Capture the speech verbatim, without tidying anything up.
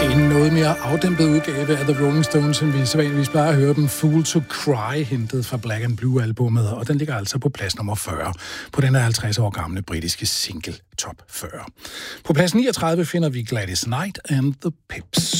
En noget mere afdæmpet udgave af The Rolling Stones, end vi sædvanligvis plejer at høre dem. Fool to Cry, hentet fra Black and Blue-albummet, og den ligger altså på plads nummer fyrre på den her halvtreds år gamle britiske single Top fyrre. På plads niogtredive finder vi Gladys Knight and the Pips.